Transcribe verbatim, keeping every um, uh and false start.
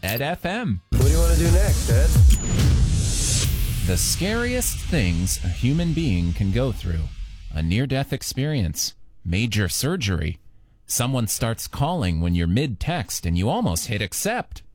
Ed F M. What do you want to do next, Ed? The scariest things a human being can go through. A near-death experience. Major surgery. Someone starts calling when you're mid-text and you almost hit accept.